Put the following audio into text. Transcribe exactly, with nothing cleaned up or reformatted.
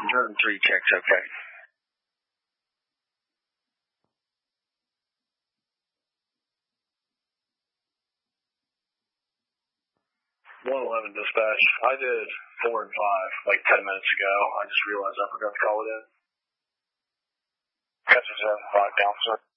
Zone three checks okay. one eleven dispatch. I did four and five like ten minutes ago. I just realized I forgot to call it in. Catch seven five down, sir.